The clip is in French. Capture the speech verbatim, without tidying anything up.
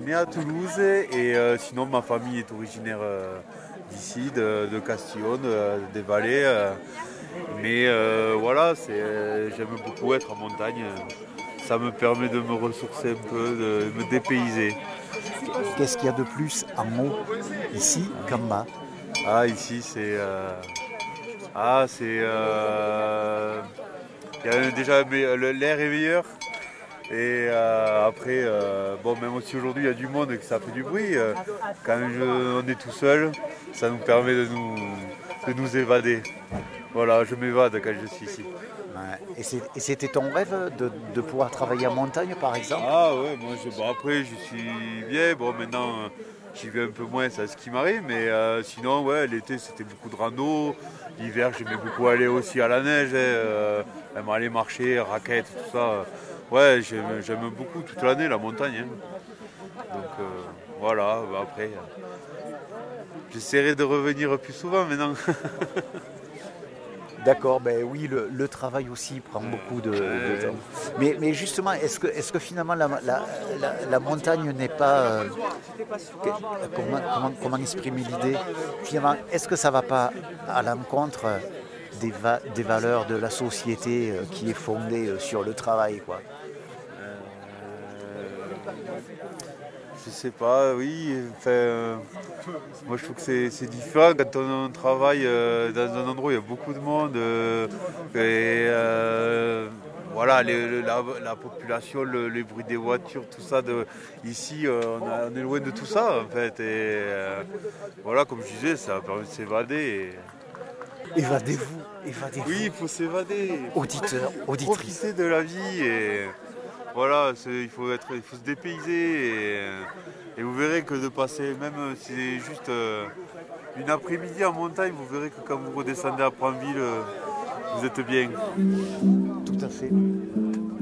né à Toulouse et euh, sinon ma famille est originaire euh, d'ici, de, de Castillon, de- des Vallées. euh. mais euh, voilà, c'est, j'aime beaucoup être en montagne. Ça me permet de me ressourcer un peu, de me dépayser. Qu'est-ce qu'il y a de plus en haut ici qu'en bas? Ah, ici, c'est. euh, Ah, c'est. euh, il y a déjà mais, le- l'air est meilleur. Et euh, après, euh, bon, même si aujourd'hui il y a du monde et que ça fait du bruit, euh, quand je- on est tout seul, ça nous permet de nous, de nous évader. Voilà, je m'évade quand je suis ici. Ouais. Et c'est- et c'était ton rêve de, de pouvoir travailler en montagne, par exemple? Ah ouais, moi je, bon, après je suis bien, bon maintenant euh, j'y vais un peu moins, c'est ce qui m'arrive, mais euh, sinon ouais, l'été c'était beaucoup de rando, l'hiver j'aimais beaucoup aller aussi à la neige, hein, euh, même aller marcher, raquettes, tout ça. Ouais, j'aime, j'aime beaucoup toute l'année la montagne. Hein. Donc euh, voilà, bah, après euh, j'essaierai de revenir plus souvent maintenant. D'accord, ben oui, le, le travail aussi prend beaucoup de, de Ouais, temps. Mais, mais justement, est-ce que, est-ce que finalement la, la- la- la montagne n'est pas... euh, que- comment, comment- comment exprimer l'idée? Finalement, est-ce que ça ne va pas à l'encontre des, va- des valeurs de la société euh, qui est fondée euh, sur le travail, quoi? je sais pas, oui. Enfin, euh, moi je trouve que c'est, c'est différent quand on travaille euh, dans un endroit où il y a beaucoup de monde. euh, et euh, voilà, les- le- la, la population, le- les bruits des voitures, tout ça. De, ici, euh, on, a- on est loin de tout ça en fait. Et euh, voilà, comme je disais, ça permet de s'évader. Évadez-vous, Oui, évadez-vous, il faut s'évader, il faut auditeurs, auditrices. profiter de la vie et voilà, c'est- il faut être, il faut se dépayser et, et vous verrez que de passer, même si c'est juste euh, une après-midi en montagne, vous verrez que quand vous redescendez à Pranville, euh, vous êtes bien. Tout à fait.